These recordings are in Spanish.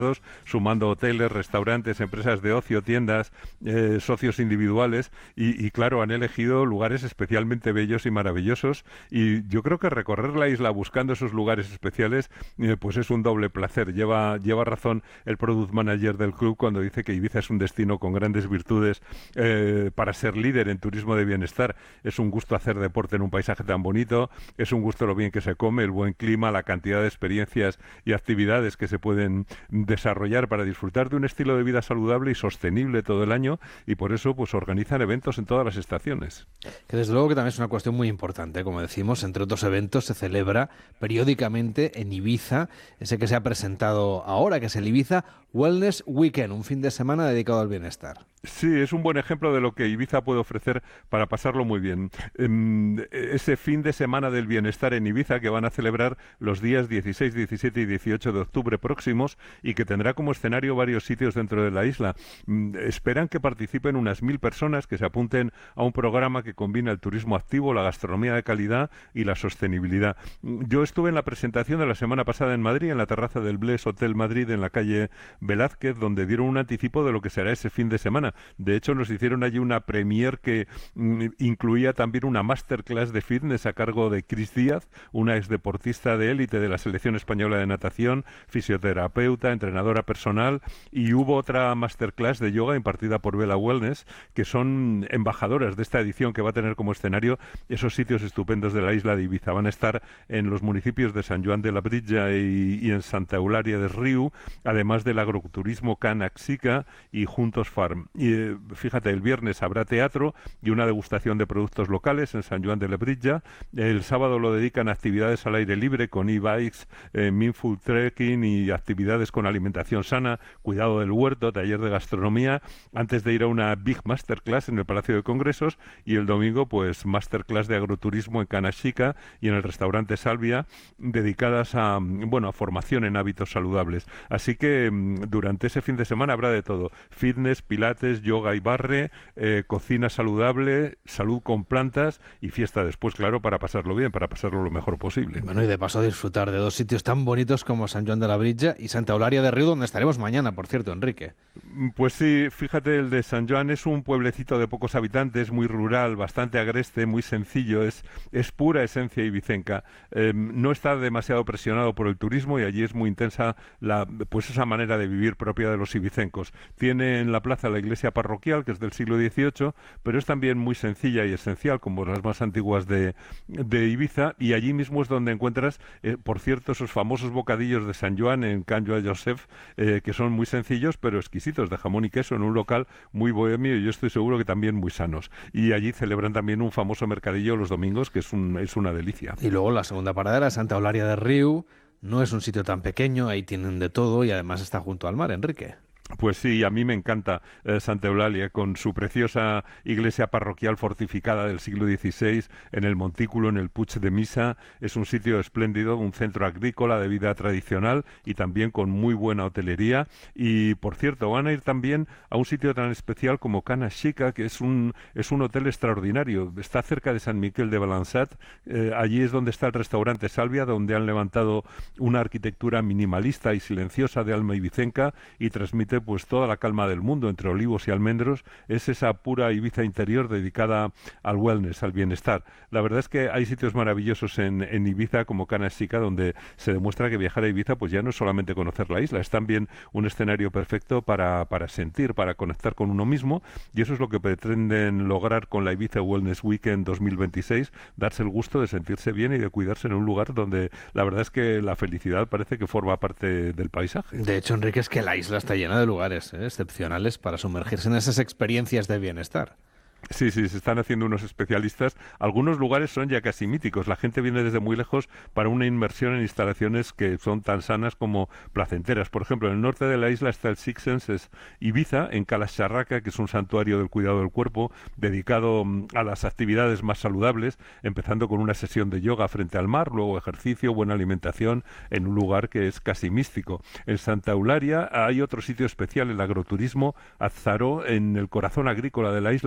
sumando hoteles, restaurantes, empresas de ocio, tiendas, socios individuales y claro, han elegido lugares especialmente bellos y maravillosos y yo creo que recorrer la isla buscando esos lugares especiales pues es un doble placer. Lleva razón el product manager del club cuando dice que Ibiza es un destino con grandes virtudes para ser líder en turismo de bienestar. Es un gusto hacer deporte en un paisaje tan bonito, es un gusto lo bien que se come, el buen clima, la cantidad de experiencias y actividades que se pueden desarrollar para disfrutar de un estilo de vida saludable y sostenible todo el año y por eso pues organizan eventos en todas las estaciones. Que desde luego que también es una cuestión muy importante, como decimos, entre otros eventos se celebra periódicamente en Ibiza, ese que se ha presentado ahora, que es el Ibiza Wellness Weekend, un fin de semana dedicado al bienestar. Sí, es un buen ejemplo de lo que Ibiza puede ofrecer para pasarlo muy bien. Ese fin de semana del bienestar en Ibiza que van a celebrar los días 16, 17 y 18 de octubre próximos y que tendrá como escenario varios sitios dentro de la isla. Esperan que participen unas 1.000 personas que se apunten a un programa que combina el turismo activo, la gastronomía de calidad y la sostenibilidad. Yo estuve en la presentación de la semana pasada en Madrid, en la terraza del Bles Hotel Madrid, en la calle Velázquez, donde dieron un anticipo de lo que será ese fin de semana. De hecho, nos hicieron allí una premier que incluía también una masterclass de fitness a cargo de Cris Díaz, una exdeportista de élite de la selección española de natación, fisioterapeuta, entrenadora personal, y hubo otra masterclass de yoga impartida por Vela Wellness, que son embajadoras de esta edición que va a tener como escenario esos sitios estupendos de la isla de Ibiza. Van a estar en los municipios de San Joan de la Brilla y en Santa Eulalia de Riu, además del agroturismo Canaxica y Juntos Farm. Y fíjate, el viernes habrá teatro y una degustación de productos locales en San Joan de Lebrija. El sábado lo dedican a actividades al aire libre con e-bikes, mindful trekking y actividades con alimentación sana, cuidado del huerto, taller de gastronomía, antes de ir a una big masterclass en el Palacio de Congresos y el domingo pues masterclass de agroturismo en Cana Chica y en el restaurante Salvia dedicadas a formación en hábitos saludables. Así que durante ese fin de semana habrá de todo: fitness, pilates, yoga y barre, cocina saludable, salud con plantas y fiesta después, claro, para pasarlo bien, para pasarlo lo mejor posible. Bueno, y de paso disfrutar de dos sitios tan bonitos como San Joan de la Brilla y Santa Eulalia de Riu, donde estaremos mañana, por cierto, Enrique. Pues sí, fíjate, el de San Joan es un pueblecito de pocos habitantes, muy rural, bastante agreste, muy sencillo, es pura esencia ibicenca. No está demasiado presionado por el turismo y allí es muy intensa esa manera de vivir propia de los ibicencos. Tiene en la plaza la iglesia parroquial, que es del siglo XVIII, pero es también muy sencilla y esencial, como las más antiguas de Ibiza, y allí mismo es donde encuentras, por cierto, esos famosos bocadillos de San Joan en Can Joan Joseph, que son muy sencillos, pero exquisitos, de jamón y queso, en un local muy bohemio y yo estoy seguro que también muy sanos. Y allí celebran también un famoso mercadillo los domingos, que es una delicia. Y luego la segunda parada era Santa Eulalia de Riu. No es un sitio tan pequeño, ahí tienen de todo y además está junto al mar, Enrique. Pues sí, a mí me encanta Santa Eulalia, con su preciosa iglesia parroquial fortificada del siglo XVI, en el montículo, en el Puig de Misa. Es un sitio espléndido, un centro agrícola de vida tradicional y también con muy buena hotelería. Y, por cierto, van a ir también a un sitio tan especial como Cana Chica, que es un hotel extraordinario. Está cerca de San Miquel de Balançat. Allí es donde está el restaurante Salvia, donde han levantado una arquitectura minimalista y silenciosa de alma ibicenca y transmite pues toda la calma del mundo entre olivos y almendros. Es esa pura Ibiza interior dedicada al wellness, al bienestar. La verdad es que hay sitios maravillosos en Ibiza como Cana Chica, donde se demuestra que viajar a Ibiza pues ya no es solamente conocer la isla, es también un escenario perfecto para sentir, para conectar con uno mismo, y eso es lo que pretenden lograr con la Ibiza Wellness Weekend 2026, darse el gusto de sentirse bien y de cuidarse en un lugar donde la verdad es que la felicidad parece que forma parte del paisaje. De hecho, Enrique, es que la isla está llena de lugares excepcionales para sumergirse en esas experiencias de bienestar. Sí, se están haciendo unos especialistas. Algunos lugares son ya casi míticos. La gente viene desde muy lejos para una inmersión en instalaciones que son tan sanas como placenteras. Por ejemplo, en el norte de la isla está el Six Senses Ibiza, en Calas Charraca, que es un santuario del cuidado del cuerpo, dedicado a las actividades más saludables, empezando con una sesión de yoga frente al mar, luego ejercicio, buena alimentación, en un lugar que es casi místico. En Santa Eulalia hay otro sitio especial, el agroturismo Azzaró, en el corazón agrícola de la isla, entre campos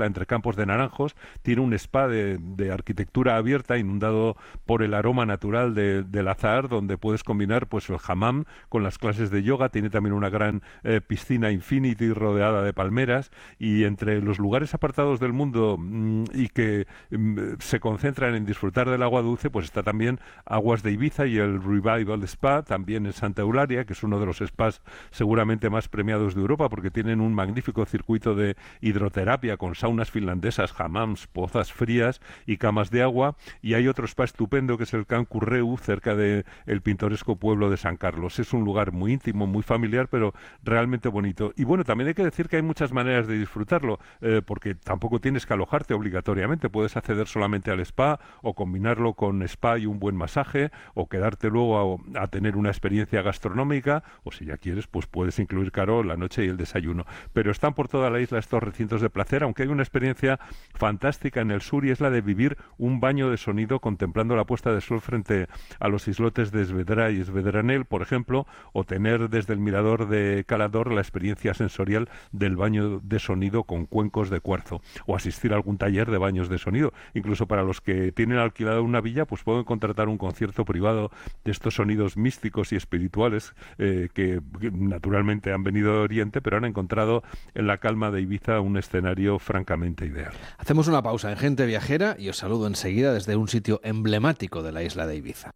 campos de naranjos, tiene un spa de arquitectura abierta inundado por el aroma natural del azahar, donde puedes combinar pues el hammam con las clases de yoga. Tiene también una gran piscina infinity rodeada de palmeras, y entre los lugares apartados del mundo y que se concentran en disfrutar del agua dulce, pues está también Aguas de Ibiza y el Revival Spa, también en Santa Eulalia, que es uno de los spas seguramente más premiados de Europa, porque tienen un magnífico circuito de hidroterapia con saunas finlandesas, hammams, pozas frías y camas de agua. Y hay otro spa estupendo que es el Can Curreu, cerca del pintoresco pueblo de San Carlos. Es un lugar muy íntimo, muy familiar, pero realmente bonito. Y bueno, también hay que decir que hay muchas maneras de disfrutarlo, porque tampoco tienes que alojarte obligatoriamente. Puedes acceder solamente al spa, o combinarlo con spa y un buen masaje, o quedarte luego a tener una experiencia gastronómica, o si ya quieres, pues puedes incluir, claro, la noche y el desayuno. Pero están por toda la isla estos recintos de placer, aunque hay una experiencia fantástica en el sur, y es la de vivir un baño de sonido contemplando la puesta de sol frente a los islotes de Esvedra y Esvedranel, por ejemplo, o tener desde el mirador de Calador la experiencia sensorial del baño de sonido con cuencos de cuarzo, o asistir a algún taller de baños de sonido. Incluso para los que tienen alquilado una villa, pues pueden contratar un concierto privado de estos sonidos místicos y espirituales que naturalmente han venido de Oriente, pero han encontrado en la calma de Ibiza un escenario francamente ideal. Hacemos una pausa en Gente Viajera y os saludo enseguida desde un sitio emblemático de la isla de Ibiza.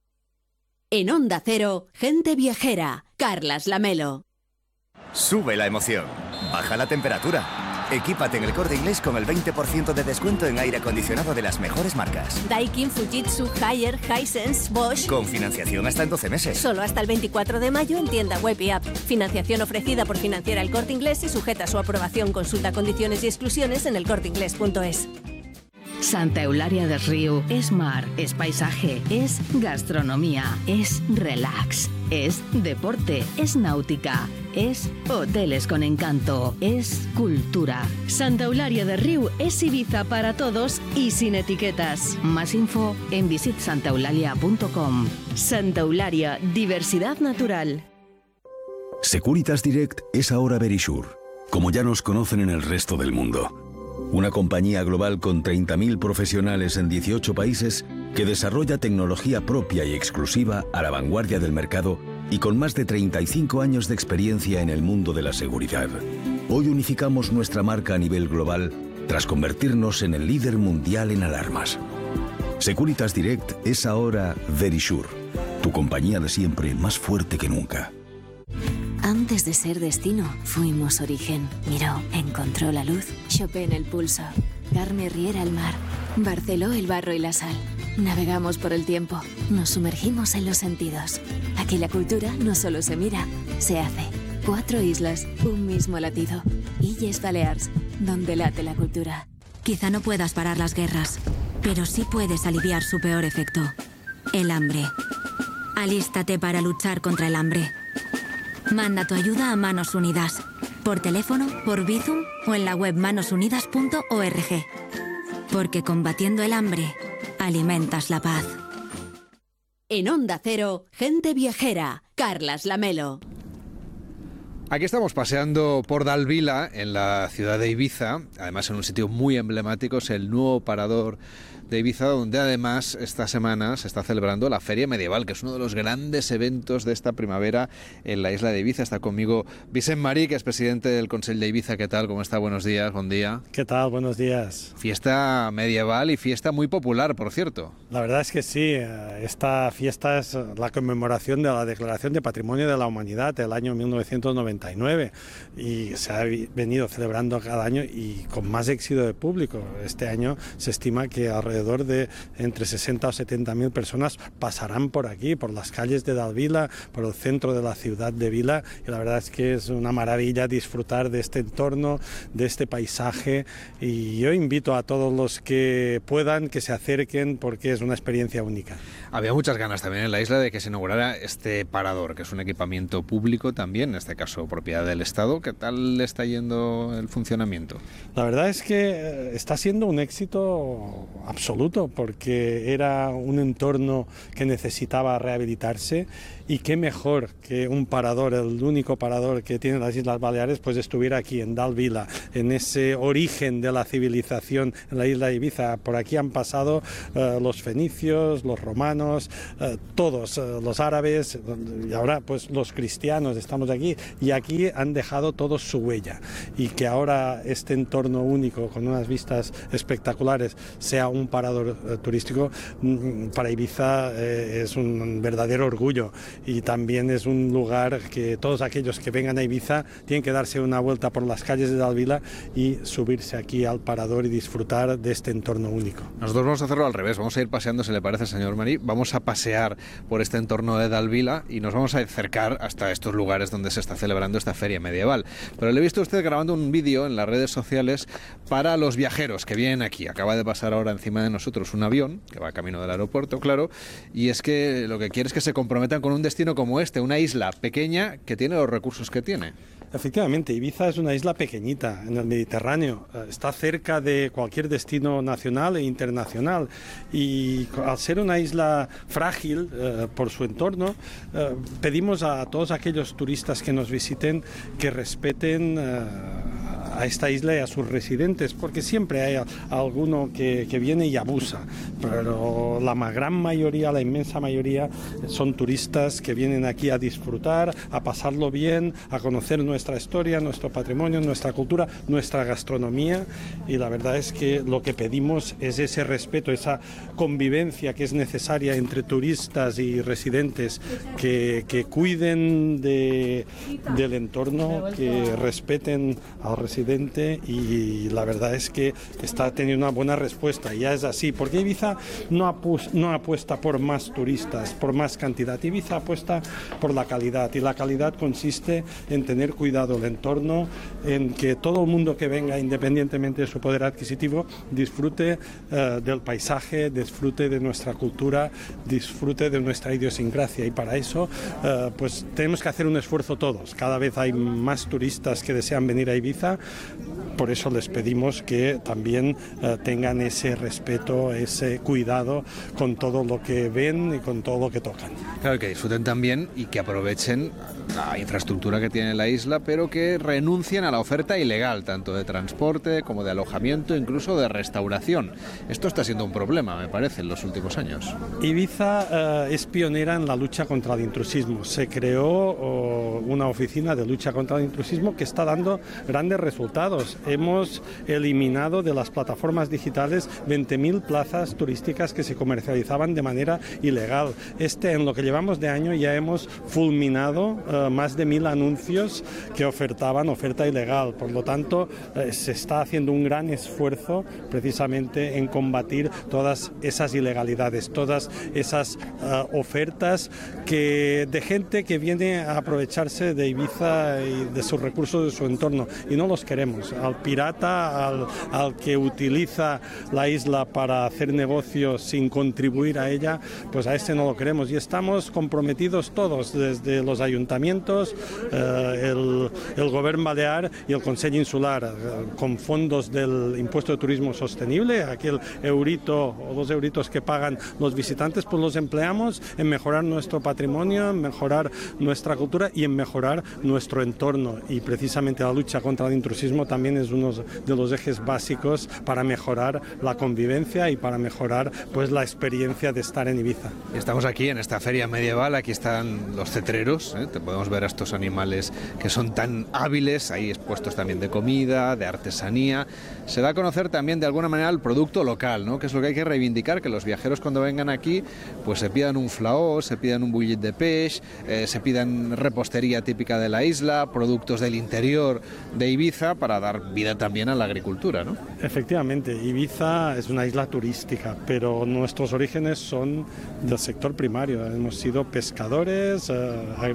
En Onda Cero, Gente Viajera, Carlas Lamelo. Sube la emoción, baja la temperatura. Equípate en El Corte Inglés con el 20% de descuento en aire acondicionado de las mejores marcas. Daikin, Fujitsu, Haier, Hisense, Bosch. Con financiación hasta en 12 meses. Solo hasta el 24 de mayo en tienda web y app. Financiación ofrecida por Financiera El Corte Inglés y sujeta a su aprobación. Consulta condiciones y exclusiones en elcorteinglés.es. Santa Eulalia del Río es mar, es paisaje, es gastronomía, es relax, es deporte, es náutica, es hoteles con encanto, es cultura. Santa Eulalia del Río es Ibiza para todos y sin etiquetas. Más info en visitsantaeulalia.com. Santa Eulalia, diversidad natural. Securitas Direct es ahora Verisure, como ya nos conocen en el resto del mundo. Una compañía global con 30.000 profesionales en 18 países que desarrolla tecnología propia y exclusiva a la vanguardia del mercado y con más de 35 años de experiencia en el mundo de la seguridad. Hoy unificamos nuestra marca a nivel global tras convertirnos en el líder mundial en alarmas. Securitas Direct es ahora Verisure, tu compañía de siempre más fuerte que nunca. Antes de ser destino, fuimos origen. Miró, encontró la luz, Chopin el pulso, Carme Riera el mar, Barceló el barro y la sal. Navegamos por el tiempo, nos sumergimos en los sentidos. Aquí la cultura no solo se mira, se hace. 4 islas, un mismo latido. Illes Balears, donde late la cultura. Quizá no puedas parar las guerras, pero sí puedes aliviar su peor efecto, el hambre. Alístate para luchar contra el hambre. Manda tu ayuda a Manos Unidas, por teléfono, por Bizum o en la web manosunidas.org. Porque combatiendo el hambre, alimentas la paz. En Onda Cero, Gente Viajera, Carlas Lamelo. Aquí estamos paseando por Dalvila, en la ciudad de Ibiza, además en un sitio muy emblemático, es el nuevo parador de Ibiza, donde además esta semana se está celebrando la Feria Medieval, que es uno de los grandes eventos de esta primavera en la isla de Ibiza. Está conmigo Vicent Marí, que es presidente del Consell de Ibiza. ¿Qué tal? ¿Cómo está? Buenos días, buen día. ¿Qué tal? Buenos días. Fiesta medieval y fiesta muy popular, por cierto. La verdad es que sí, esta fiesta es la conmemoración de la Declaración de Patrimonio de la Humanidad del año 1999 y se ha venido celebrando cada año y con más éxito de público. Este año se estima que alrededor de entre 60 o 70.000 personas pasarán por aquí, por las calles de Dalvila, por el centro de la ciudad de Vila, y la verdad es que es una maravilla disfrutar de este entorno, de este paisaje, y yo invito a todos los que puedan que se acerquen porque es una experiencia única. Había muchas ganas también en la isla de que se inaugurara este parador, que es un equipamiento público también, en este caso propiedad del Estado. ¿Qué tal le está yendo el funcionamiento? La verdad es que está siendo un éxito absoluto, porque era un entorno que necesitaba rehabilitarse, y qué mejor que un parador, el único parador que tienen las Islas Baleares, pues estuviera aquí en Dalt Vila, en ese origen de la civilización en la isla de Ibiza. Por aquí han pasado los fenicios, los romanos, todos, los árabes, y ahora pues los cristianos estamos aquí, y aquí han dejado todos su huella, y que ahora este entorno único con unas vistas espectaculares sea un parador turístico, para Ibiza es un verdadero orgullo, y también es un lugar que todos aquellos que vengan a Ibiza tienen que darse una vuelta por las calles de Dalt Vila y subirse aquí al parador y disfrutar de este entorno único. Nosotros vamos a hacerlo al revés, vamos a ir paseando, si le parece, señor Marí, vamos a pasear por este entorno de Dalt Vila y nos vamos a acercar hasta estos lugares donde se está celebrando esta feria medieval. Pero le he visto a usted grabando un vídeo en las redes sociales para los viajeros que vienen aquí. Acaba de pasar ahora encima de nosotros un avión que va camino del aeropuerto, claro, y es que lo que quiere es que se comprometan con un destino como este, una isla pequeña que tiene los recursos que tiene. Efectivamente, Ibiza es una isla pequeñita en el Mediterráneo, está cerca de cualquier destino nacional e internacional, y al ser una isla frágil por su entorno, pedimos a todos aquellos turistas que nos visiten que respeten a esta isla y a sus residentes, porque siempre hay alguno que viene y abusa, pero la gran mayoría, la inmensa mayoría, son turistas que vienen aquí a disfrutar, a pasarlo bien, a conocer nuestra historia, nuestro patrimonio, nuestra cultura, nuestra gastronomía, y la verdad es que lo que pedimos es ese respeto, esa convivencia que es necesaria entre turistas y residentes, que cuiden del entorno, que respeten al residente, y la verdad es que está teniendo una buena respuesta, y ya es así, porque Ibiza no apuesta por más turistas, por más cantidad. Ibiza apuesta por la calidad, y la calidad consiste en tener cuidado el entorno, en que todo el mundo que venga, independientemente de su poder adquisitivo, disfrute del paisaje, disfrute de nuestra cultura, disfrute de nuestra idiosincrasia, y para eso pues tenemos que hacer un esfuerzo todos. Cada vez hay más turistas que desean venir a Ibiza. Por eso les pedimos que también tengan ese respeto, ese cuidado con todo lo que ven y con todo lo que tocan. Claro, que disfruten también y que aprovechen la infraestructura que tiene la isla, pero que renuncien a la oferta ilegal, tanto de transporte como de alojamiento, incluso de restauración. Esto está siendo un problema, me parece, en los últimos años. Ibiza es pionera en la lucha contra el intrusismo. Se creó una oficina de lucha contra el intrusismo que está dando grandes resultados. Hemos eliminado de las plataformas digitales 20.000 plazas turísticas que se comercializaban de manera ilegal. En lo que llevamos de año ya hemos fulminado más de 1.000 anuncios que ofertaban oferta ilegal. Por lo tanto, se está haciendo un gran esfuerzo precisamente en combatir todas esas ilegalidades, todas esas ofertas de gente que viene a aprovecharse de Ibiza y de sus recursos, de su entorno, y no los queremos. Al pirata, al que utiliza la isla para hacer negocios sin contribuir a ella, pues a ese no lo queremos, y estamos comprometidos todos, desde los ayuntamientos, el Gobierno Balear y el Consell Insular, con fondos del impuesto de turismo sostenible, aquel eurito o 2 euritos que pagan los visitantes, pues los empleamos en mejorar nuestro patrimonio, en mejorar nuestra cultura y en mejorar nuestro entorno, y precisamente la lucha contra el intrusismo también es uno de los ejes básicos para mejorar la convivencia y para mejorar pues la experiencia de estar en Ibiza. Estamos aquí en esta feria medieval, aquí están los cetreros, te podemos ver a estos animales que son tan hábiles, ahí expuestos también de comida, de artesanía. Se da a conocer también de alguna manera el producto local, ¿no? Que es lo que hay que reivindicar, que los viajeros cuando vengan aquí pues se pidan un flaó, se pidan un bullit de peix, se pidan repostería típica de la isla, productos del interior de Ibiza, para dar vida también a la agricultura, ¿no? Efectivamente, Ibiza es una isla turística, pero nuestros orígenes son del sector primario. Hemos sido pescadores, agricultores,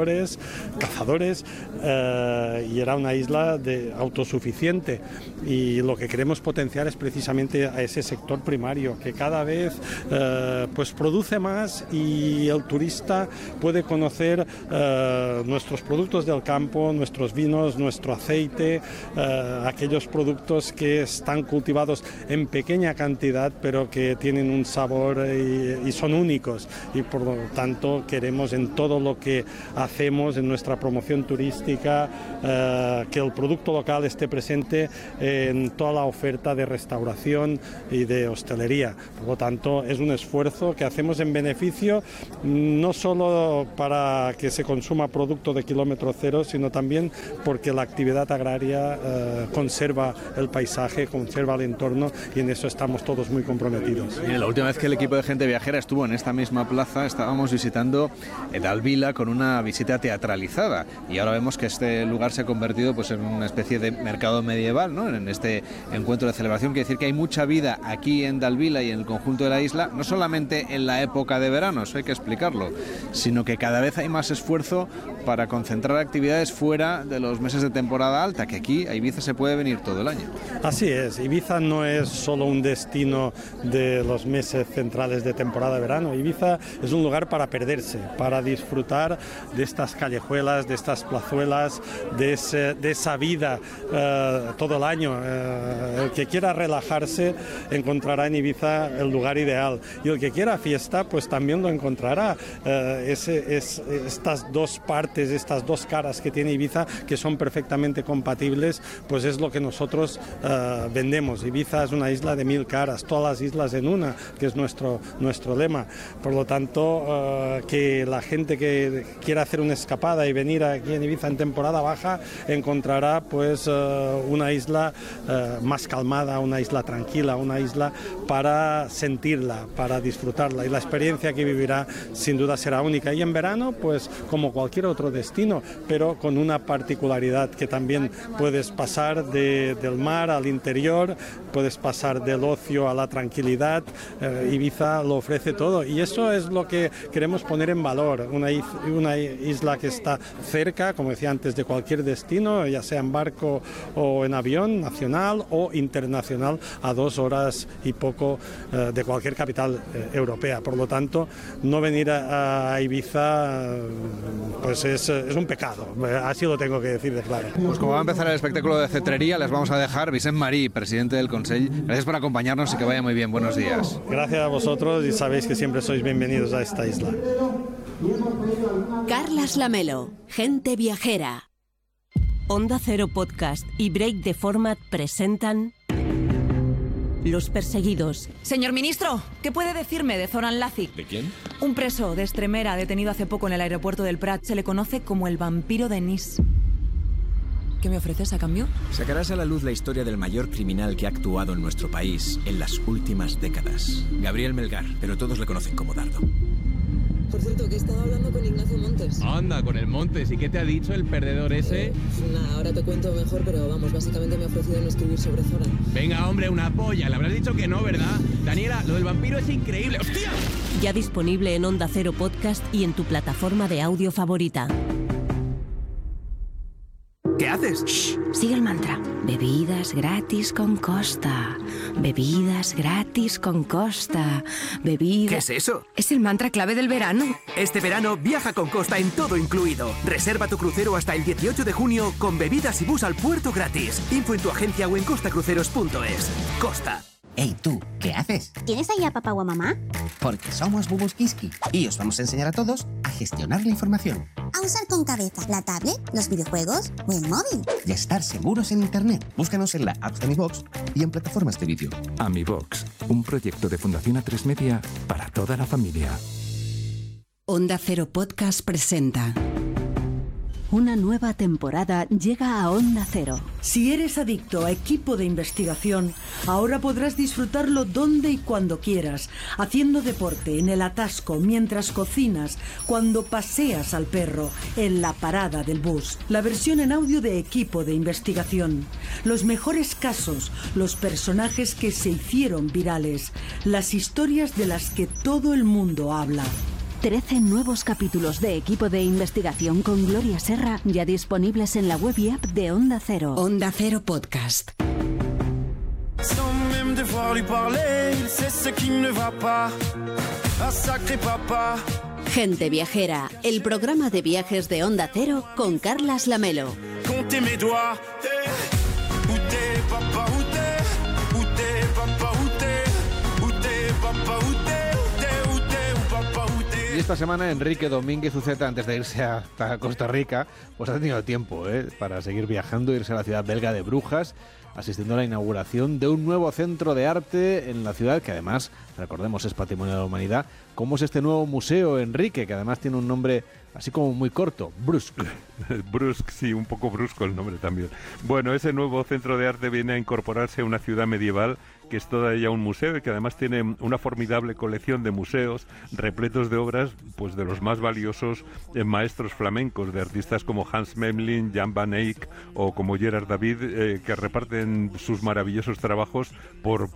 agricultores, cazadores, y era una isla autosuficiente. Y lo que queremos potenciar es precisamente a ese sector primario, que cada vez pues produce más y el turista puede conocer nuestros productos del campo, nuestros vinos, nuestro aceite, aquellos productos que están cultivados en pequeña cantidad pero que tienen un sabor y son únicos, y por lo tanto queremos en todo lo que hacemos en nuestra promoción turística que el producto local esté presente en toda la oferta de restauración y de hostelería. Por lo tanto, es un esfuerzo que hacemos en beneficio no solo para que se consuma producto de kilómetro cero, sino también porque la actividad agraria conserva el paisaje, conserva el entorno, y en eso estamos todos muy comprometidos. La última vez que el equipo de Gente Viajera estuvo en esta misma plaza, estábamos visitando Dalvila con una visita teatralizada, y ahora vemos que este lugar se ha convertido pues en una especie de mercado medieval, ¿no? En este encuentro de celebración. Quiere decir que hay mucha vida aquí en Dalvila y en el conjunto de la isla, no solamente en la época de verano, eso hay que explicarlo, sino que cada vez hay más esfuerzo para concentrar actividades fuera de los meses de temporada alta, que aquí a Ibiza se puede venir todo el año. Así es, Ibiza no es solo un destino de los meses centrales de temporada de verano. Ibiza es un lugar para perderse, para disfrutar de estas callejuelas, de estas plazuelas, de esa vida todo el año. El que quiera relajarse encontrará en Ibiza el lugar ideal, y el que quiera fiesta pues también lo encontrará. Estas dos partes, estas dos caras que tiene Ibiza, que son perfectamente compatibles, pues es lo que nosotros vendemos. Ibiza es una isla de 1000 caras, todas las islas en una, que es nuestro lema. Por lo tanto, que la gente que quiera hacer una escapada y venir aquí en Ibiza en temporada baja encontrará pues una isla más calmada, una isla tranquila, una isla para sentirla, para disfrutarla, y la experiencia que vivirá sin duda será única. Y en verano pues como cualquier otro destino, pero con una particularidad, que también puedes pasar del mar al interior, puedes pasar del ocio a la tranquilidad. Ibiza lo ofrece todo, y eso es lo que queremos poner en valor, una isla que está cerca, como decía antes, de cualquier destino, ya sea en barco o en avión, nacional o internacional, a 2 horas y poco de cualquier capital europea. Por lo tanto, no venir a Ibiza pues es un pecado, así lo tengo que decir de claro. Pues como va a empezar el espectáculo de cetrería, les vamos a dejar. Vicent Marí, presidente del Consell, gracias por acompañarnos y que vaya muy bien. Buenos días. Gracias a vosotros, y sabéis que siempre sois bienvenidos a esta isla. Carlas Lamelo, Gente Viajera. Onda Cero Podcast y Break the Format presentan Los Perseguidos. Señor ministro, ¿qué puede decirme de Zoran Lazic? ¿De quién? Un preso de Extremera detenido hace poco en el aeropuerto del Prat. Se le conoce como el vampiro de Nice. ¿Qué me ofreces a cambio? Sacarás a la luz la historia del mayor criminal que ha actuado en nuestro país en las últimas décadas. Gabriel Melgar, pero todos le conocen como Dardo. Por cierto, que estaba hablando con Ignacio Montes. Anda, con el Montes. ¿Y qué te ha dicho el perdedor ese? Nada, ahora te cuento mejor, pero vamos, básicamente me ha ofrecido no escribir sobre Zoran. Venga, hombre, una polla. Le habrás dicho que no, ¿verdad? Daniela, lo del vampiro es increíble. ¡Hostia! Ya disponible en Onda Cero Podcast y en tu plataforma de audio favorita. ¿Qué haces? Shh, sigue el mantra. Bebidas gratis con Costa. Bebidas gratis con Costa. Bebidas... ¿Qué es eso? Es el mantra clave del verano. Este verano viaja con Costa en todo incluido. Reserva tu crucero hasta el 18 de junio con bebidas y bus al puerto gratis. Info en tu agencia o en costacruceros.es. Costa. Hey, tú, ¿qué haces? ¿Tienes ahí a papá o a mamá? Porque somos Bubuskiski y os vamos a enseñar a todos a gestionar la información. A usar con cabeza la tablet, los videojuegos o el móvil. Y a estar seguros en Internet. Búscanos en la app de AmiBox y en plataformas de vídeo. AmiBox, un proyecto de Fundación A3 Media para toda la familia. Onda Cero Podcast presenta... Una nueva temporada llega a Onda Cero. Si eres adicto a equipo de investigación, ahora podrás disfrutarlo donde y cuando quieras, haciendo deporte, en el atasco, mientras cocinas, cuando paseas al perro, en la parada del bus. La versión en audio de equipo de investigación. Los mejores casos, los personajes que se hicieron virales, las historias de las que todo el mundo habla. 13 nuevos capítulos de Equipo de Investigación con Gloria Serra ya disponibles en la web y app de Onda Cero. Onda Cero Podcast. Sans même devoir lui parler, il sait ce qui ne va pas. Un sacré papa. Gente Viajera, el programa de viajes de Onda Cero con Carlas Lamelo. Comptez mes doigts. Où t'es, papa, où t'es? Où t'es, papa, où t'es? Où t'es, papa, où t'es? Où t'es, où t'es, où papa, où t'es? Y esta semana Enrique Domínguez Uceta, antes de irse hasta Costa Rica, pues ha tenido tiempo para seguir viajando, irse a la ciudad belga de Brujas, asistiendo a la inauguración de un nuevo centro de arte en la ciudad, que además, recordemos, es Patrimonio de la Humanidad. ¿Cómo es este nuevo museo, Enrique, que además tiene un nombre así como muy corto? Brusque. Brusque, sí, un poco brusco el nombre también. Bueno, ese nuevo centro de arte viene a incorporarse a una ciudad medieval que es toda ella un museo y que además tiene una formidable colección de museos repletos de obras pues de los más valiosos maestros flamencos, de artistas como Hans Memling, Jan van Eyck o como Gerard David, que reparten sus maravillosos trabajos por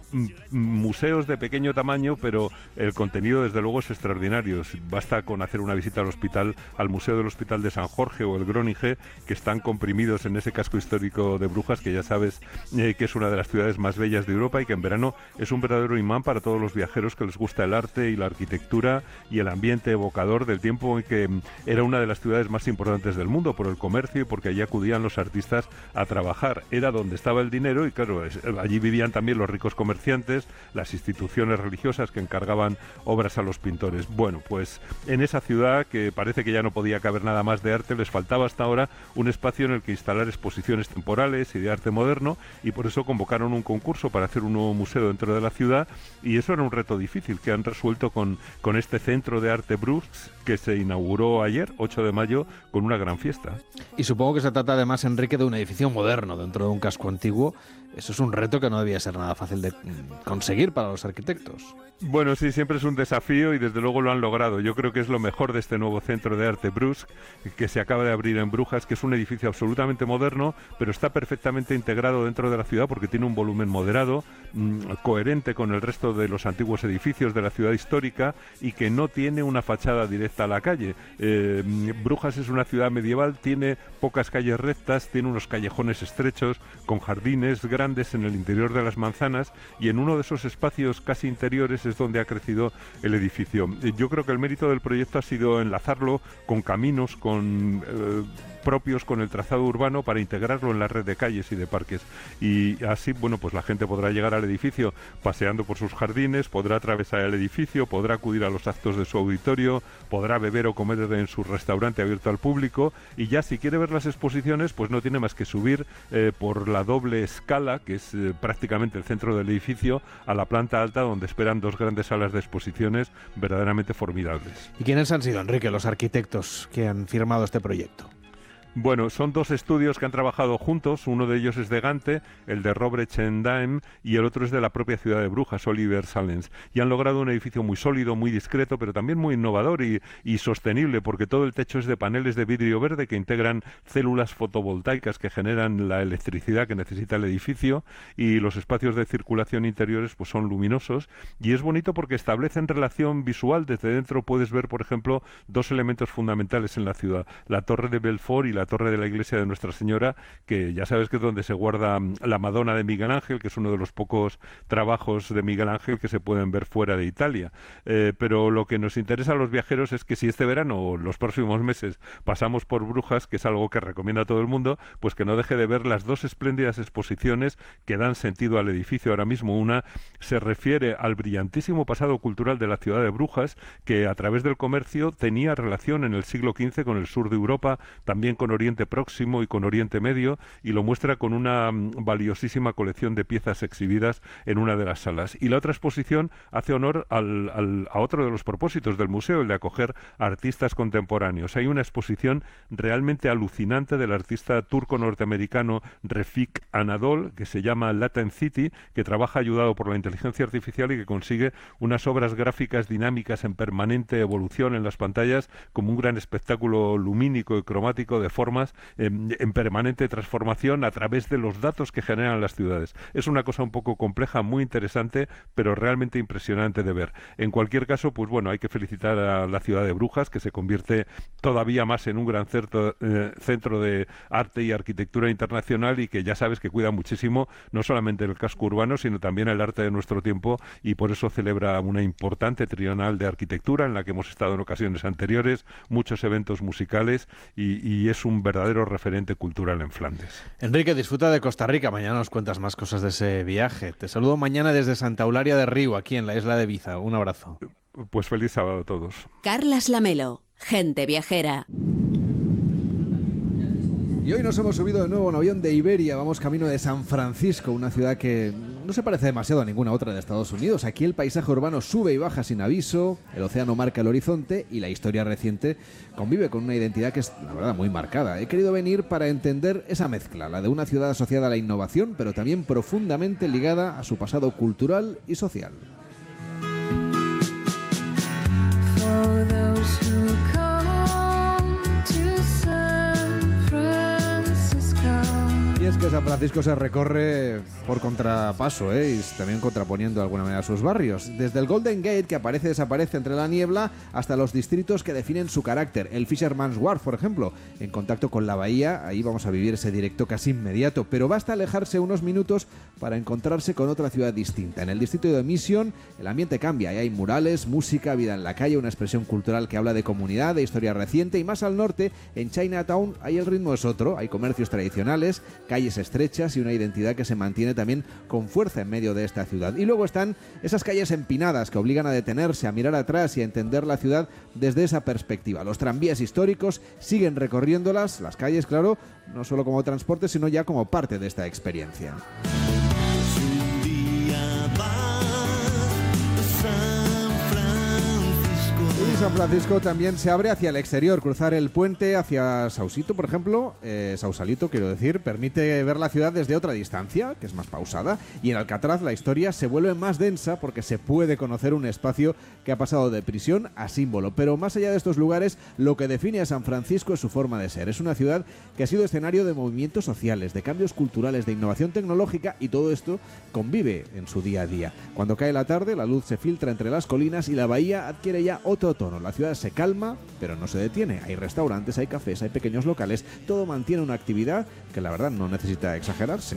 museos de pequeño tamaño, pero el contenido desde luego es extraordinario. Basta con hacer una visita al hospital, al Museo del Hospital de San Jorge o el Groningen, que están comprimidos en ese casco histórico de Brujas, que ya sabes que es una de las ciudades más bellas de Europa y que en verano es un verdadero imán para todos los viajeros que les gusta el arte y la arquitectura y el ambiente evocador del tiempo en que era una de las ciudades más importantes del mundo por el comercio y porque allí acudían los artistas a trabajar. Era donde estaba el dinero y claro, allí vivían también los ricos comerciantes, las instituciones religiosas que encargaban obras a los pintores. Bueno, pues en esa ciudad, que parece que ya no podía caber nada más de arte, les faltaba hasta ahora un espacio en el que instalar exposiciones temporales y de arte moderno, y por eso convocaron un concurso para hacer un nuevo museo dentro de la ciudad, y eso era un reto difícil que han resuelto con este centro de arte Brusque, que se inauguró ayer, 8 de mayo, con una gran fiesta. Y supongo que se trata además, Enrique, de un edificio moderno dentro de un casco antiguo. Eso es un reto que no debía ser nada fácil de conseguir para los arquitectos. Bueno, sí, siempre es un desafío y desde luego lo han logrado. Yo creo que es lo mejor de este nuevo centro de arte Brusque, que se acaba de abrir en Brujas, que es un edificio absolutamente moderno, pero está perfectamente integrado dentro de la ciudad porque tiene un volumen moderado, coherente con el resto de los antiguos edificios de la ciudad histórica y que no tiene una fachada directa a la calle. Brujas es una ciudad medieval, tiene pocas calles rectas, tiene unos callejones estrechos con jardines grandes en el interior de las manzanas, y en uno de esos espacios casi interiores es donde ha crecido el edificio. Yo creo que el mérito del proyecto ha sido enlazarlo con caminos, propios con el trazado urbano para integrarlo en la red de calles y de parques, y así, bueno, pues la gente podrá llegar al edificio paseando por sus jardines, podrá atravesar el edificio, podrá acudir a los actos de su auditorio, podrá beber o comer en su restaurante abierto al público, y ya si quiere ver las exposiciones pues no tiene más que subir por la doble escala, que es prácticamente el centro del edificio, a la planta alta, donde esperan dos grandes salas de exposiciones verdaderamente formidables. ¿Y quiénes han sido, Enrique, los arquitectos que han firmado este proyecto? Bueno, son dos estudios que han trabajado juntos, uno de ellos es de Gante, el de Robert Chendam, y el otro es de la propia ciudad de Brujas, Oliver Salens, y han logrado un edificio muy sólido, muy discreto, pero también muy innovador y sostenible, porque todo el techo es de paneles de vidrio verde que integran células fotovoltaicas que generan la electricidad que necesita el edificio, y los espacios de circulación interiores pues son luminosos, y es bonito porque establecen relación visual. Desde dentro puedes ver, por ejemplo, dos elementos fundamentales en la ciudad, la Torre de Belfort y la torre de la iglesia de Nuestra Señora, que ya sabes que es donde se guarda la Madonna de Miguel Ángel, que es uno de los pocos trabajos de Miguel Ángel que se pueden ver fuera de Italia. Pero lo que nos interesa a los viajeros es que si este verano o los próximos meses pasamos por Brujas, que es algo que recomienda a todo el mundo, pues que no deje de ver las dos espléndidas exposiciones que dan sentido al edificio ahora mismo. Una se refiere al brillantísimo pasado cultural de la ciudad de Brujas, que a través del comercio tenía relación en el siglo XV con el sur de Europa, también con Oriente Próximo y con Oriente Medio, y lo muestra con una valiosísima colección de piezas exhibidas en una de las salas. Y la otra exposición hace honor a otro de los propósitos del museo, el de acoger a artistas contemporáneos. Hay una exposición realmente alucinante del artista turco-norteamericano Refik Anadol, que se llama Latent City, que trabaja ayudado por la inteligencia artificial y que consigue unas obras gráficas dinámicas en permanente evolución en las pantallas, como un gran espectáculo lumínico y cromático de plataformas en permanente transformación a través de los datos que generan las ciudades. Es una cosa un poco compleja, muy interesante, pero realmente impresionante de ver. En cualquier caso, pues bueno, hay que felicitar a la ciudad de Brujas, que se convierte todavía más en un gran centro de arte y arquitectura internacional, y que ya sabes que cuida muchísimo no solamente el casco urbano, sino también el arte de nuestro tiempo, y por eso celebra una importante trienal de arquitectura en la que hemos estado en ocasiones anteriores, muchos eventos musicales, y es un verdadero referente cultural en Flandes. Enrique, disfruta de Costa Rica. Mañana nos cuentas más cosas de ese viaje. Te saludo mañana desde Santa Eulalia de Río, aquí en la isla de Ibiza. Un abrazo. Pues feliz sábado a todos. Carlas Lamelo, Gente Viajera. Y hoy nos hemos subido de nuevo a un avión de Iberia. Vamos camino de San Francisco, una ciudad que no se parece demasiado a ninguna otra de Estados Unidos. Aquí el paisaje urbano sube y baja sin aviso, el océano marca el horizonte y la historia reciente convive con una identidad que es, la verdad, muy marcada. He querido venir para entender esa mezcla, la de una ciudad asociada a la innovación, pero también profundamente ligada a su pasado cultural y social. Y es que San Francisco se recorre por contrapaso, y también contraponiendo de alguna manera sus barrios. Desde el Golden Gate, que aparece y desaparece entre la niebla, hasta los distritos que definen su carácter. El Fisherman's Wharf, por ejemplo, en contacto con la bahía, ahí vamos a vivir ese directo casi inmediato. Pero basta alejarse unos minutos para encontrarse con otra ciudad distinta. En el distrito de Mission, el ambiente cambia. Ahí hay murales, música, vida en la calle, una expresión cultural que habla de comunidad, de historia reciente. Y más al norte, en Chinatown, ahí el ritmo es otro. Hay comercios tradicionales, calles estrechas y una identidad que se mantiene también con fuerza en medio de esta ciudad. Y luego están esas calles empinadas que obligan a detenerse, a mirar atrás y a entender la ciudad desde esa perspectiva. Los tranvías históricos siguen recorriéndolas, las calles, claro, no solo como transporte, sino ya como parte de esta experiencia. San Francisco también se abre hacia el exterior. Cruzar el puente hacia Sausalito, por ejemplo, Sausalito, quiero decir, permite ver la ciudad desde otra distancia, que es más pausada, y en Alcatraz la historia se vuelve más densa porque se puede conocer un espacio que ha pasado de prisión a símbolo. Pero más allá de estos lugares, lo que define a San Francisco es su forma de ser. Es una ciudad que ha sido escenario de movimientos sociales, de cambios culturales, de innovación tecnológica, y todo esto convive en su día a día. Cuando cae la tarde, la luz se filtra entre las colinas y la bahía adquiere ya otro tono. La ciudad se calma, pero no se detiene. Hay restaurantes, hay cafés, hay pequeños locales. Todo mantiene una actividad que la verdad no necesita exagerarse.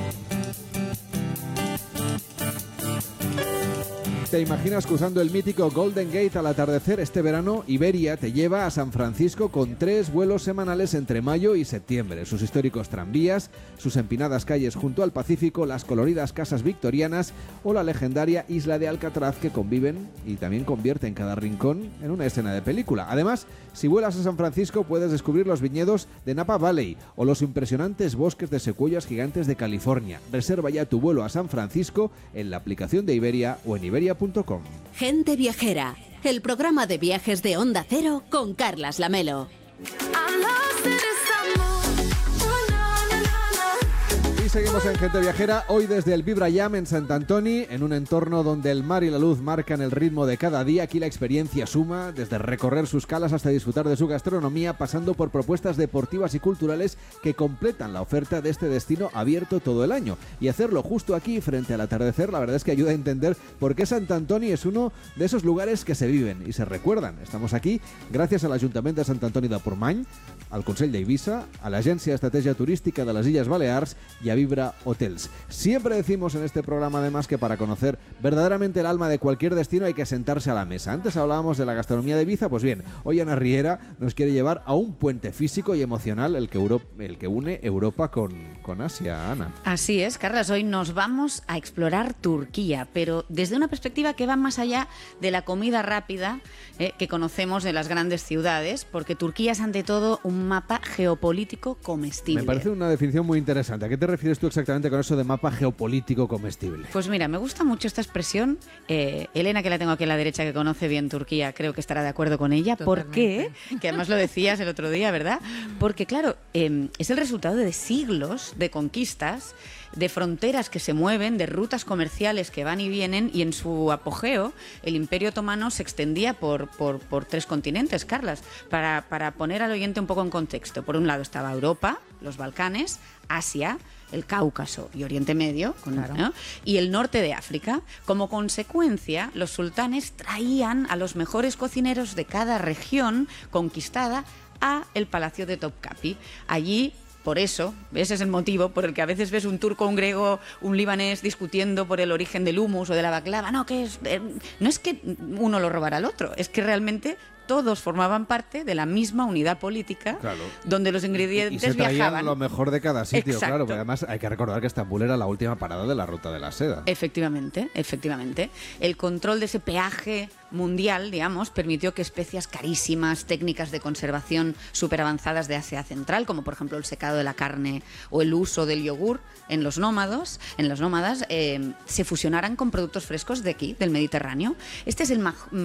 ¿Te imaginas cruzando el mítico Golden Gate al atardecer? Este verano, Iberia te lleva a San Francisco con 3 vuelos semanales entre mayo y septiembre. Sus históricos tranvías, sus empinadas calles junto al Pacífico, las coloridas casas victorianas o la legendaria isla de Alcatraz, que conviven y también convierten cada rincón en una escena de película. Además, si vuelas a San Francisco puedes descubrir los viñedos de Napa Valley o los impresionantes bosques de secuoyas gigantes de California. Reserva ya tu vuelo a San Francisco en la aplicación de Iberia o en iberia.com. Gente Viajera, el programa de viajes de Onda Cero con Carlas Lamelo. Y seguimos en Gente Viajera, hoy desde el Vibra Jam en Sant Antoni, en un entorno donde el mar y la luz marcan el ritmo de cada día. Aquí la experiencia suma, desde recorrer sus calas hasta disfrutar de su gastronomía, pasando por propuestas deportivas y culturales que completan la oferta de este destino abierto todo el año. Y hacerlo justo aquí, frente al atardecer, la verdad es que ayuda a entender por qué Sant Antoni es uno de esos lugares que se viven y se recuerdan. Estamos aquí gracias al Ayuntamiento de Sant Antoni de Portmany, al Consell d'Eivissa, a la Agencia de Estrategia Turística de las Illes Balears y a Vibra Hotels. Siempre decimos en este programa además que para conocer verdaderamente el alma de cualquier destino hay que sentarse a la mesa. Antes hablábamos de la gastronomía de Ibiza, pues bien, hoy Ana Riera nos quiere llevar a un puente físico y emocional el que une Europa con Asia. Ana. Así es, Carlas, hoy nos vamos a explorar Turquía, pero desde una perspectiva que va más allá de la comida rápida que conocemos de las grandes ciudades, porque Turquía es ante todo un mapa geopolítico comestible. Me parece una definición muy interesante. ¿A qué te refieres quieres tú exactamente con eso de mapa geopolítico comestible? Pues mira, me gusta mucho esta expresión. Elena, que la tengo aquí a la derecha, que conoce bien Turquía, creo que estará de acuerdo con ella. ¿Por qué? Que además lo decías el otro día, ¿verdad? Porque claro, es el resultado de siglos de conquistas, de fronteras que se mueven, de rutas comerciales que van y vienen, y en su apogeo el Imperio Otomano se extendía por 3 continentes, Carlas, para poner al oyente un poco en contexto. Por un lado estaba Europa, los Balcanes, Asia, el Cáucaso y Oriente Medio, ¿no? Y el norte de África. Como consecuencia, los sultanes traían a los mejores cocineros de cada región conquistada a el Palacio de Topkapi. Allí, por eso, ese es el motivo por el que a veces ves un turco, un griego, un libanés discutiendo por el origen del hummus o de la baklava. No, no es que uno lo robara al otro, es que realmente todos formaban parte de la misma unidad política, donde los ingredientes y se traían viajaban. Lo mejor de cada sitio, Exacto. claro. Pero además hay que recordar que Estambul era la última parada de la ruta de la seda. Efectivamente. El control de ese peaje mundial, digamos, permitió que especias carísimas, técnicas de conservación súper avanzadas de Asia Central, como por ejemplo el secado de la carne o el uso del yogur en los nómadas, se fusionaran con productos frescos de aquí, del Mediterráneo. Este es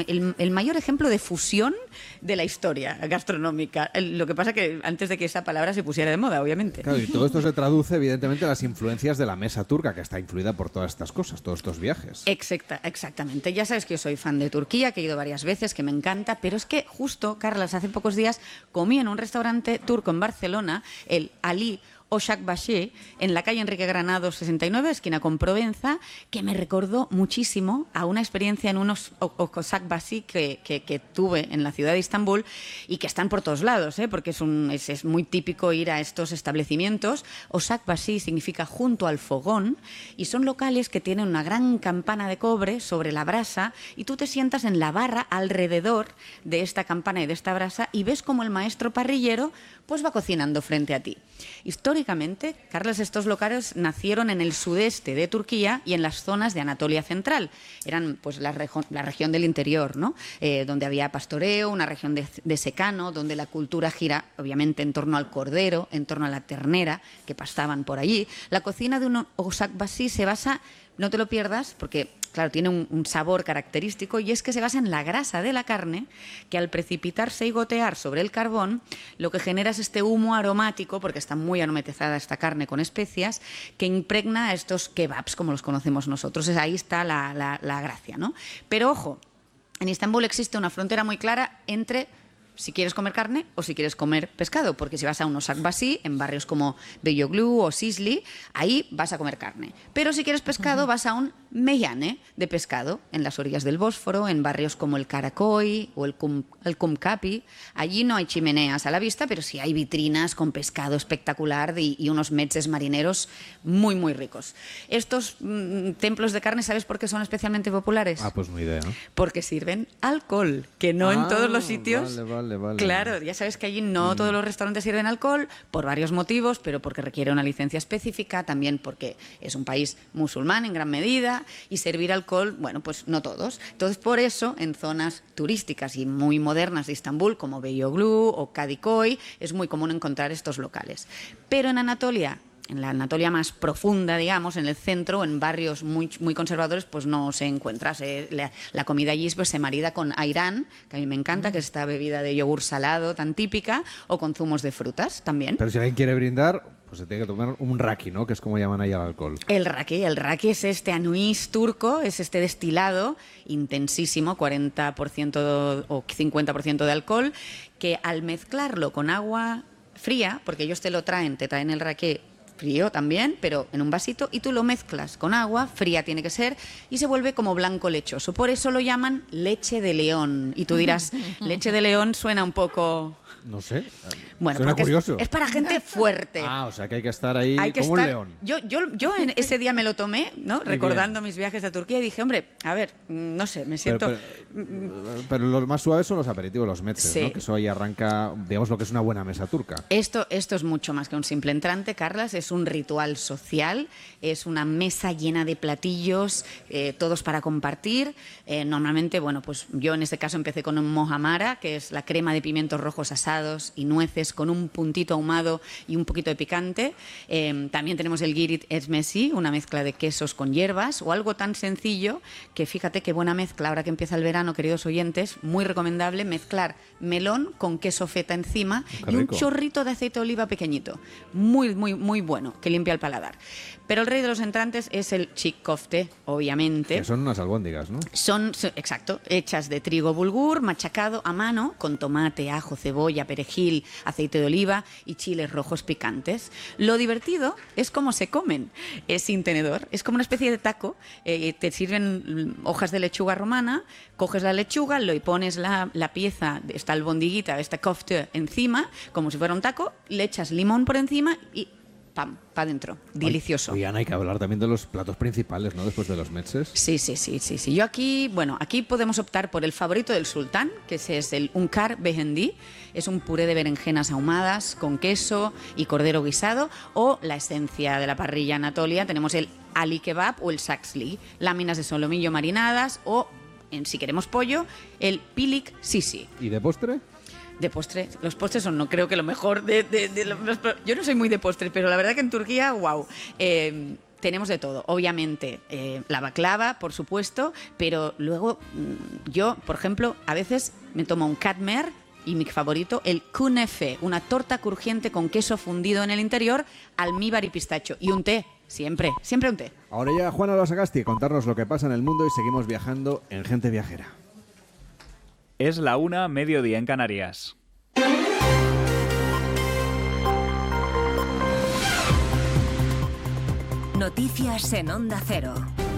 el mayor ejemplo de fusión de la historia gastronómica. Lo que pasa que antes de que esa palabra se pusiera de moda, obviamente. Claro, y todo esto se traduce evidentemente a las influencias de la mesa turca, que está influida por todas estas cosas, todos estos viajes. Exactamente. Ya sabes que yo soy fan de Turquía, que he ido varias veces, que me encanta, pero es que justo, Carlas, hace pocos días comí en un restaurante turco en Barcelona, el Ali Oshakbashi, en la calle Enrique Granados 69, esquina con Provenza, que me recordó muchísimo a una experiencia en unos Oshakbashi que tuve en la ciudad de Estambul y que están por todos lados, porque es muy típico ir a estos establecimientos. Oshakbashi significa junto al fogón, y son locales que tienen una gran campana de cobre sobre la brasa, y tú te sientas en la barra alrededor de esta campana y de esta brasa y ves como el maestro parrillero pues va cocinando frente a ti. Históricamente, Carlos, estos locales nacieron en el sudeste de Turquía y en las zonas de Anatolia Central. Eran pues la región del interior, ¿no? Donde había pastoreo, una región de secano, donde la cultura gira obviamente en torno al cordero, en torno a la ternera que pastaban por allí. La cocina de un Oshakbashi se basa, no te lo pierdas, porque claro, tiene un sabor característico, y es que se basa en la grasa de la carne, que al precipitarse y gotear sobre el carbón, lo que genera es este humo aromático, porque está muy aromatizada esta carne con especias, que impregna a estos kebabs, como los conocemos nosotros. Ahí está la gracia, ¿no? Pero ojo, en Estambul existe una frontera muy clara entre si quieres comer carne o si quieres comer pescado, porque si vas a un Oshakbashi, en barrios como Beyoglu o Sisli, ahí vas a comer carne. Pero si quieres pescado, vas a un meyhane de pescado, en las orillas del Bósforo, en barrios como el Karakoy o el Kumkapi. Allí no hay chimeneas a la vista, pero sí hay vitrinas con pescado espectacular y unos metzes marineros muy, muy ricos. Estos templos de carne, ¿sabes por qué son especialmente populares? Pues no idea. Porque sirven alcohol, que no en todos los sitios. Vale. Claro, ya sabes que allí no todos los restaurantes sirven alcohol, por varios motivos, pero porque requiere una licencia específica, también porque es un país musulmán en gran medida, y servir alcohol, bueno, pues no todos. Entonces, por eso, en zonas turísticas y muy modernas de Estambul, como Beyoglu o Kadikoy, es muy común encontrar estos locales. Pero en Anatolia, en la Anatolia más profunda, digamos, en el centro, en barrios muy, muy conservadores, pues no se encuentra. La comida allí pues, se marida con ayran, que a mí me encanta, que es esta bebida de yogur salado tan típica, o con zumos de frutas también. Pero si alguien quiere brindar, pues se tiene que tomar un raki, ¿no? Que es como llaman ahí al alcohol. El raki es este anuís turco, es este destilado intensísimo, 40% o 50% de alcohol, que al mezclarlo con agua fría, porque ellos te traen el raki frío también, pero en un vasito, y tú lo mezclas con agua, fría tiene que ser, y se vuelve como blanco lechoso. Por eso lo llaman leche de león. Y tú dirás, leche de león suena un poco... No sé. Bueno, suena curioso. Es para gente fuerte. O sea que hay que estar ahí como un león. Yo en ese día me lo tomé, ¿no? Recordando mis viajes a Turquía, y dije, hombre, a ver, no sé, me siento... Pero los más suaves son los aperitivos, los metzes, sí, ¿no? Que eso ahí arranca, digamos, lo que es una buena mesa turca. Esto es mucho más que un simple entrante, Carlas. Es es un ritual social, es una mesa llena de platillos, todos para compartir. Normalmente, bueno, pues yo en este caso empecé con un mohamara, que es la crema de pimientos rojos asados y nueces con un puntito ahumado y un poquito de picante. También tenemos el girit esmesi, una mezcla de quesos con hierbas, o algo tan sencillo que fíjate qué buena mezcla, ahora que empieza el verano, queridos oyentes, muy recomendable mezclar melón con queso feta encima y un chorrito de aceite de oliva pequeñito. Muy, muy, muy bueno, que limpia el paladar. Pero el rey de los entrantes es el chick kofte, obviamente. Que son unas albóndigas, ¿no? Son, exacto, hechas de trigo bulgur, machacado a mano, con tomate, ajo, cebolla, perejil, aceite de oliva y chiles rojos picantes. Lo divertido es cómo se comen. Es sin tenedor, es como una especie de taco. Te sirven hojas de lechuga romana, coges la lechuga, lo y pones la pieza de esta albondiguita, esta kofte encima, como si fuera un taco, le echas limón por encima y ¡pam! Para adentro. Delicioso. Y Ana, hay que hablar también de los platos principales, ¿no? Después de los meses. Sí. Yo aquí podemos optar por el favorito del sultán, que es el unkar behendi. Es un puré de berenjenas ahumadas con queso y cordero guisado, o la esencia de la parrilla anatolia. Tenemos el ali kebab o el saksli, láminas de solomillo marinadas, o, si queremos pollo, el pilik sisi. ¿Y de postre? De postre, los postres son, no creo que lo mejor yo no soy muy de postre, pero la verdad que en Turquía, wow, tenemos de todo. Obviamente, la baklava, por supuesto, pero luego yo, por ejemplo, a veces me tomo un katmer y mi favorito, el kunefe, una torta crujiente con queso fundido en el interior, almíbar y pistacho, y un té, siempre un té. Ahora llega Juana Sagasti a contarnos lo que pasa en el mundo y seguimos viajando en Gente Viajera. Es la 1:00, mediodía en Canarias. Noticias en Onda Cero.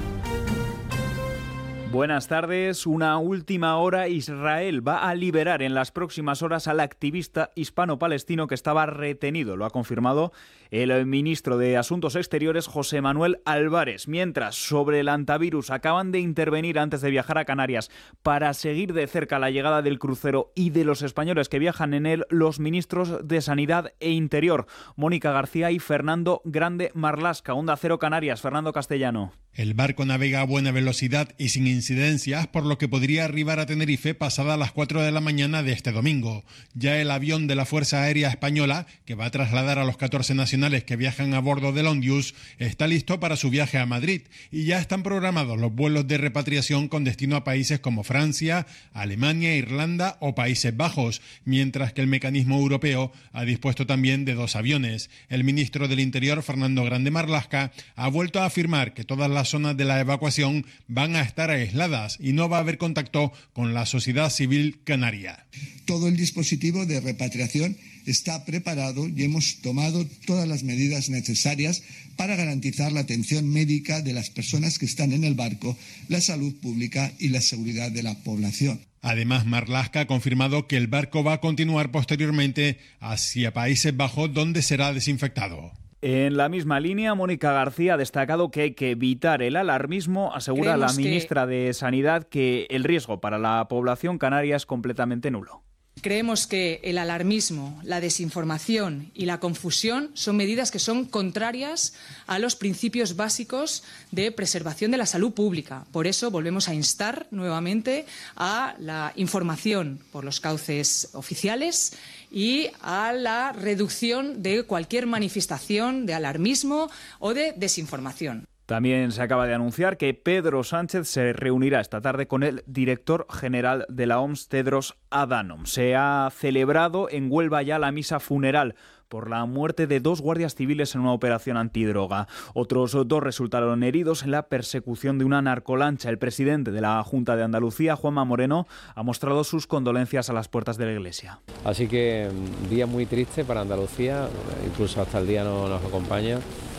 Buenas tardes. Una última hora. Israel va a liberar en las próximas horas al activista hispano-palestino que estaba retenido. Lo ha confirmado el ministro de Asuntos Exteriores, José Manuel Álvarez. Mientras, sobre el antivirus, acaban de intervenir antes de viajar a Canarias para seguir de cerca la llegada del crucero y de los españoles que viajan en él los ministros de Sanidad e Interior, Mónica García y Fernando Grande Marlasca. Onda Cero Canarias, Fernando Castellano. El barco navega a buena velocidad y sin incidencias, por lo que podría arribar a Tenerife pasada las 4 de la mañana de este domingo. Ya el avión de la Fuerza Aérea Española, que va a trasladar a los 14 nacionales que viajan a bordo del Ondius, está listo para su viaje a Madrid y ya están programados los vuelos de repatriación con destino a países como Francia, Alemania, Irlanda o Países Bajos, mientras que el mecanismo europeo ha dispuesto también de 2 aviones. El ministro del Interior, Fernando Grande Marlasca, ha vuelto a afirmar que todas las zonas de la evacuación van a estar aisladas y no va a haber contacto con la sociedad civil canaria. Todo el dispositivo de repatriación está preparado y hemos tomado todas las medidas necesarias para garantizar la atención médica de las personas que están en el barco, la salud pública y la seguridad de la población. Además, Marlasca ha confirmado que el barco va a continuar posteriormente hacia Países Bajos, donde será desinfectado. En la misma línea, Mónica García ha destacado que hay que evitar el alarmismo. Asegura la ministra de Sanidad que el riesgo para la población canaria es completamente nulo. Creemos que el alarmismo, la desinformación y la confusión son medidas que son contrarias a los principios básicos de preservación de la salud pública. Por eso volvemos a instar nuevamente a la información por los cauces oficiales y a la reducción de cualquier manifestación de alarmismo o de desinformación. También se acaba de anunciar que Pedro Sánchez se reunirá esta tarde con el director general de la OMS, Tedros Adhanom. Se ha celebrado en Huelva ya la misa funeral por la muerte de 2 guardias civiles en una operación antidroga. Otros 2 resultaron heridos en la persecución de una narcolancha. El presidente de la Junta de Andalucía, Juanma Moreno, ha mostrado sus condolencias a las puertas de la Iglesia. Así que un día muy triste para Andalucía, incluso hasta el día no nos acompaña.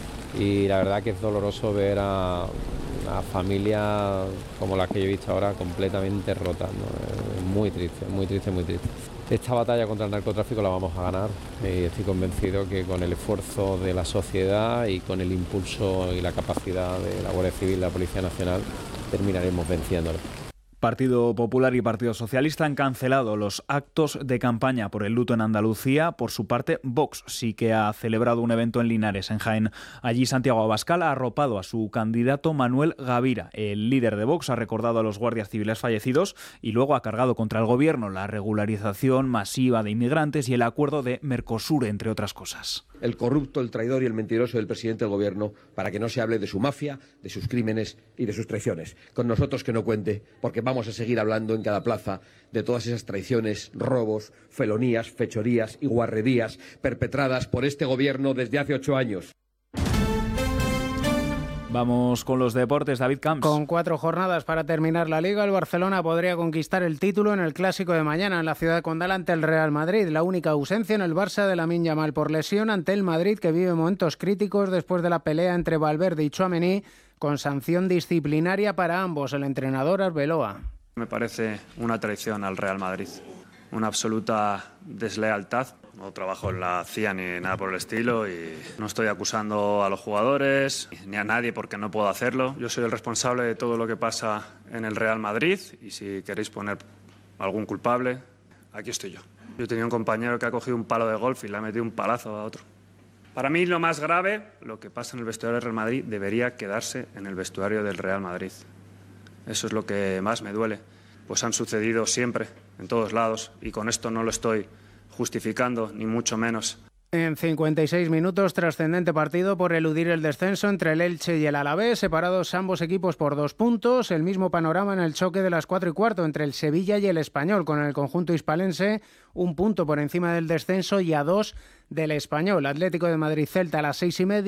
Y la verdad que es doloroso ver a familias como las que yo he visto ahora completamente rotas, ¿no? Muy triste, muy triste, muy triste. Esta batalla contra el narcotráfico la vamos a ganar y estoy convencido que con el esfuerzo de la sociedad y con el impulso y la capacidad de la Guardia Civil y la Policía Nacional terminaremos venciéndolo. Partido Popular y Partido Socialista han cancelado los actos de campaña por el luto en Andalucía. Por su parte, Vox sí que ha celebrado un evento en Linares, en Jaén. Allí Santiago Abascal ha arropado a su candidato Manuel Gavira. El líder de Vox ha recordado a los guardias civiles fallecidos y luego ha cargado contra el gobierno la regularización masiva de inmigrantes y el acuerdo de Mercosur, entre otras cosas. El corrupto, el traidor y el mentiroso del presidente del gobierno, para que no se hable de su mafia, de sus crímenes y de sus traiciones. Con nosotros que no cuente, porque vamos a seguir hablando en cada plaza de todas esas traiciones, robos, felonías, fechorías y guarrerías perpetradas por este gobierno desde hace 8 años. Vamos con los deportes, David Camps. Con 4 jornadas para terminar la Liga, el Barcelona podría conquistar el título en el Clásico de mañana en la ciudad condal ante el Real Madrid. La única ausencia en el Barça de Lamine Yamal por lesión ante el Madrid, que vive momentos críticos después de la pelea entre Valverde y Tchouaméni, con sanción disciplinaria para ambos. El entrenador Arbeloa. Me parece una traición al Real Madrid, una absoluta deslealtad. No trabajo en la CIA ni nada por el estilo y no estoy acusando a los jugadores ni a nadie porque no puedo hacerlo. Yo soy el responsable de todo lo que pasa en el Real Madrid y si queréis poner algún culpable, aquí estoy yo. Yo tenía un compañero que ha cogido un palo de golf y le ha metido un palazo a otro. Para mí lo más grave, lo que pasa en el vestuario del Real Madrid, debería quedarse en el vestuario del Real Madrid. Eso es lo que más me duele. Pues han sucedido siempre, en todos lados, y con esto no lo estoy justificando, ni mucho menos. En 56 minutos, trascendente partido por eludir el descenso entre el Elche y el Alavés, separados ambos equipos por 2 puntos. El mismo panorama en el choque de las 4:15 entre el Sevilla y el Español, con el conjunto hispalense 1 punto por encima del descenso y a 2 del Español. Atlético de Madrid-Celta a las 6:30.